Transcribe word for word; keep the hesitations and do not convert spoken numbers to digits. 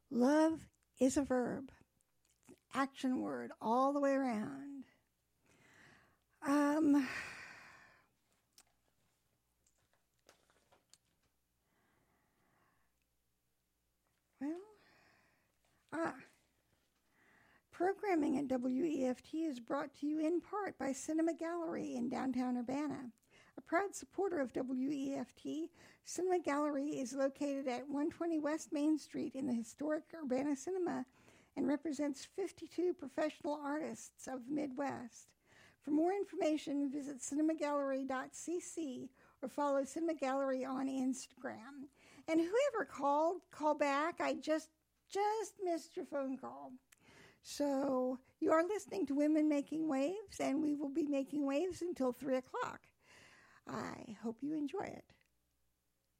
Love is a verb, action word all the way around. Um, well, ah, programming at W E F T is brought to you in part by Cinema Gallery in downtown Urbana. A proud supporter of W E F T, Cinema Gallery is located at one twenty West Main Street in the historic Urbana Cinema and represents fifty-two professional artists of the Midwest. For more information, visit cinema gallery dot c c or follow Cinema Gallery on Instagram. And whoever called, call back. I just, just missed your phone call. So you are listening to Women Making Waves, and we will be making waves until three o'clock. I hope you enjoy it.